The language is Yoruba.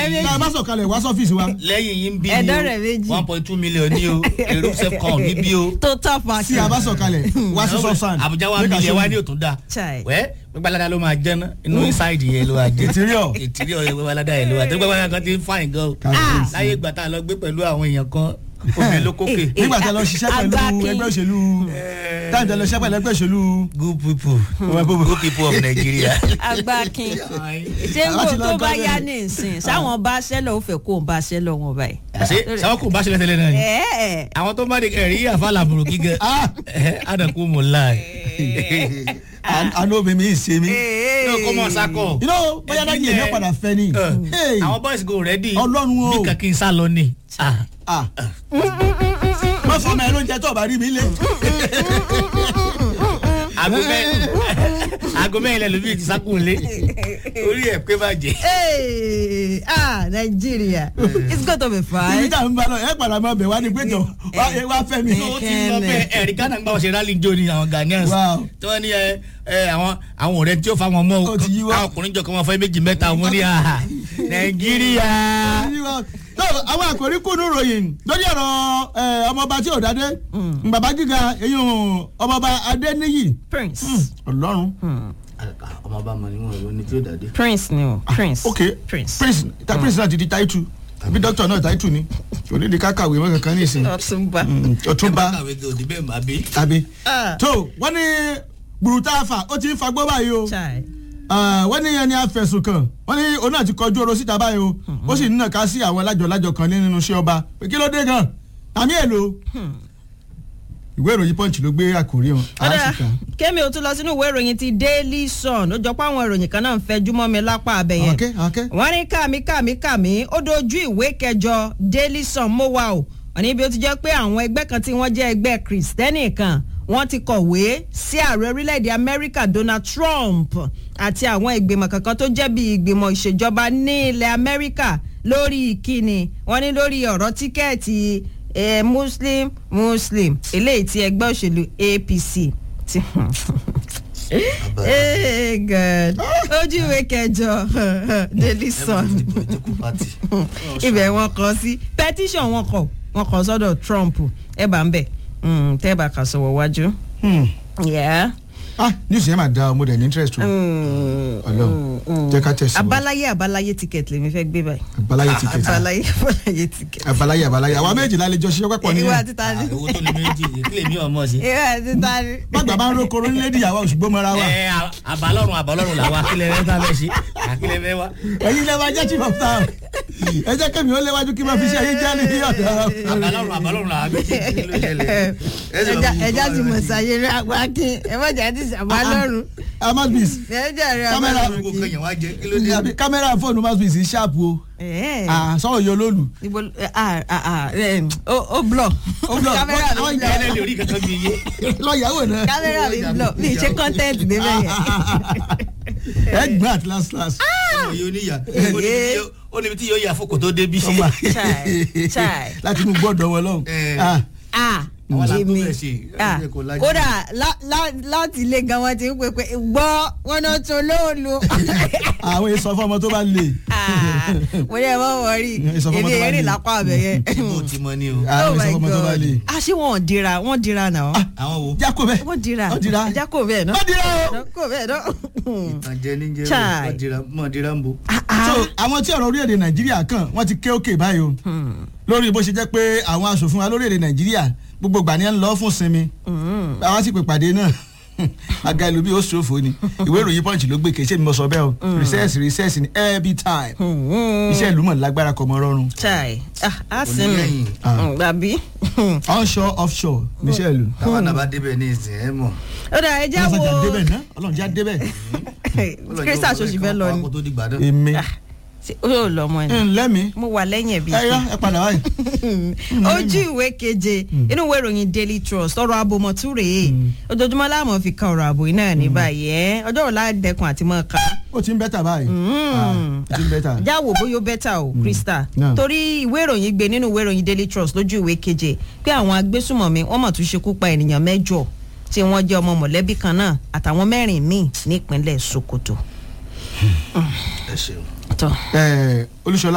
méjì. Tá a bá sọ̀kalẹ̀ wá sọ́fíìsì wa. lẹ́yìn yín bí ẹ̀dọ́ rẹ̀ méjì. 1.2 million ní o èrò sefcon níbí o. tó tọ́ fa Sí a bá sọ̀kalẹ̀ wá sí sọ́sàn. Àbújá wa mílíọ̀n wa ní òtún dá. wẹ́ gbẹ́gbẹ́ládá ló máa jẹ́ náà inú inside yẹn ló wà jẹ́. Interior gbẹ́gbẹ́ládá yẹn ló wà jẹ́ gbẹ́gbẹ́ládá kan ti ń fine gan o. láyé ìgbà tá a lọ gbé pẹ̀lú àwọn èèyàn kan omi ló kókè. nígbà tí a lọ ṣiṣẹ́ pẹ̀lú ẹgbẹ́ òṣèlú táwọn tí a lọ ṣiṣẹ́ pẹ̀lú ẹgbẹ́ òṣèlú. good people of Nigeria. Agbákin ṣé n kò tó bá yá ní ìsìn sáwọn bá ṣẹlẹ̀ ó fẹ́ kó n bá ṣẹlẹ̀ wọn báyìí. sáwọn kò bá ṣẹlẹ̀ tẹ́lẹ̀ náà ni. àwọn tó bá di ẹ̀rí àfàlà àbúrò gíga àdàkú mọ̀lá. àná obìnrin mi ṣe mí. ní o kò mọ̀ sákọ̀. bóyá dájú èmi padà fẹ́ ni. àwọn boys go ready. Ọlọ́run o. bí kankan sá lọ ni. má fọ ọmọ ẹ ló ń jẹ tó ọba rí mi lé. aago mẹ́rin lẹ́nu bíi ti sákùnlé orí ẹ̀ pé bàjẹ́. Nigeria it's going to be fine. ibi tá à ń bá lọ ẹ padà máa bẹ̀ wá ní péjọ wá fẹ́ mi. ó ti lọ bẹ́ẹ̀ ẹ̀rí Ghana ń gbà wọ́n ṣe rally jó ni àwọn Ghanaians tí wọ́n ní àwọn ọ̀rẹ́ tí ó fa wọn mọ́ o àwọn ọkùnrin jọ kọ́ wọn fẹ́ méjì mẹ́ta wọn ní Nàìjíríà. àwọn àkòrí kúnnú ròyìn lórí ọ̀rọ̀ ọmọọba tí ò dádé bàbá gíga eyín ọmọọba Adéníyì Prince Ọlọ́run. ọmọọba mọ̀ níwọ̀n ìwọ ni tí ó dádé. Prince ni o Prince. ok Prince náà ti di táìtù bí dókítà náà táìtù ni kò ní di kákàwé mọ́ kankan ní ìsìn. Ọ̀túnba àbí tó wọ́n ní burúkú ó ti ń fagbó báyìí o. wọ́n ní ẹni afẹ̀sùn kàn wọ́n ní òun náà ti kọjú oró síta báyìí o ó sì nínà ká sí àwọn lájọ kan nínú iṣẹ́ ọba pé kí ló dé gan àmì èlò ìwé ìròyìn Punch ló gbé àkórí wọn. kémi ò tún lọ sínú ìwé ìròyìn ti Daily Sun ó jọ pé àwọn ìròyìn kan náà ń fẹjú mọ́ mi lápá abẹ yẹn wọ́n ní kàmí ó dojú ìwé kẹjọ Daily Sun mọ́ wa o wọ́n ní bí ó ti jẹ́ pé àwọn ẹgbẹ́ kan tí wọ́n jẹ́ ẹgbẹ́ Kristẹni kan wọ́n ti kọ̀wé sí ààrẹ orílẹ̀-èdè Amẹ́ríkà Donald Trump àti àwọn ìgbìmọ̀ kankan tó jẹ́ bí ìgbìmọ̀ ìṣèjọba ní ilẹ̀ Amẹ́ríkà lórí ìkíni wọ́n ní lórí ọ̀rọ̀ tíkẹ́ẹ̀tì Muslim eléyìí tí ẹgbẹ́ òṣèlú APC ti God ojú ìwé kẹjọ Daily Sun ibẹ̀ wọ́n kọ sí petition wọ́n kọ sọ́dọ̀ Trump ẹ̀ bá ń bẹ̀ tẹ́ bá kà sọ̀wọ́ wájú. news yẹn máa da ọmọdé ní interest o. Ọlọ́run jẹ́ ká tẹ̀síwájú. abalaye ticket lèmi fẹ́ gbé báyìí. abalaye ticket. abalaye àwa méjìlá lè jọ ṣiṣẹ́ pẹ́pọ̀ ní. ìwà títa ni. owó tó ní méjì ìpínlẹ̀ mi ọmọ sí. ìwà títa ni. bàgbà bá ń ro koro nílé ìyàwó òṣùgbọ́n mọ́ra wa. àbálọ́run làwọn akílẹ̀ rẹ̀ tá a fẹ́ ṣe akílẹ̀ fẹ́ wa. ẹ̀yin lè máa jẹ́ chief of staff ẹ jẹ́ kẹ́mi ó léwájú kí n máa fi ṣe ayé jẹ́ ní ọ̀dọ̀. àbálọ́run làwọn méjì ló ṣẹlẹ̀. ẹja ti mọ̀ sáyé rẹ̀ àgbà kí ẹ má jà ti sàbálọ́run. Mouthpiece kámẹ́rà fóònù Mouthpiece sharp o sọ̀rọ̀ yọ lólu. ó blọ̀ kámẹ́rà mi blọ̀ lórí kankan bí iye. lọ́yàwó náà kámẹ́rà mi blọ̀ mi ṣe kọ́ńtẹ́ǹtì débẹ̀ yẹn. ẹ gbà at last. ọmọ yìí oníyà ó níbi tí yóò yà fún kò tó débi. láti inú gbọ́dọ̀ wọn lọ́hùn. Jimmy kódà láti ilé gan wọn ti ń pèpè gbọ́ wọn náà tún lóòlù. àwọn èso fún ọmọ tó bá lè. mo ní ẹ mọ wọrí èdè eré lápá ọbẹ yẹn. mo ti mọ ní o. àwọn èso fún ọmọ tó bá lè. ṣé wọn dira náà. àwọn wo. jákò bẹ́ẹ̀. wọ́n dira jákò bẹ́ẹ̀ náà. wọ́n dira o. jákò bẹ́ẹ̀ náà. ìtànjẹ ní jẹ́ mọ̀ dira ń bo. so àwọn tí ọ̀rọ̀ orílẹ̀-èdè Nàìjíríà kàn wọ́n ti ké òkè báyìí o lórí bó ṣe jẹ́ pé àwọn aṣòfin wa lórílẹ̀-èdè Nàìjíríà gbogbo gbà ní ẹ ń lọ fún sinmi àwọn sì pè pàdé náà aga ìlú bí ó ṣòfò ni ìwé ìròyìn Punch ló gbé kéṣe mi mọ sọ bẹ́ẹ̀ o recess ni every time iṣẹ́ ìlú mọ̀ lágbára kọ́ mọ́ rọrùn. chai a sinmi gbàbí. onshore offshore níṣẹ́ ìlú. táwọn náà bá débẹ̀ ní ìsìn ẹ̀ mọ̀. ó dà ẹ já wo Ọlọ́run já débẹ̀. Christa ṣoṣì fẹ́ lọ ni. èmi ó yóò lọ ọmọ ẹni. lẹ́mi. mo wà lẹ́yìn ẹ̀bí. ẹ padà wáyé. ojú ìwé keje inú ìwé ìròyìn Daily Trust ọ̀rọ̀ ààbò mọ̀tún rèé ojoojúmọ́ láàmú fi ka ọ̀rọ̀ ààbò yìí náà ní báyìí ẹ́ ọjọ́ òla dẹkùn àti mọ́ ká. ó ti ń bẹ́tà báyìí. ó ti ń bẹ́tà. jáwọ́ bóyá ó bẹ́tà o Krista torí ìwé ìròyìn gbé nínú ìwé ìròyìn Daily Trust lójú ìwé keje pé àwọn agbésùmọ̀mí wọ́n mọ̀ tún ṣekú pa ènìyàn 8 tí wọ́n jẹ́ ọmọ mọ̀lẹ́bí kan náà àtàwọn 4 míì nípínlẹ̀ Sokoto. ẹ ṣeun. Olúṣọlá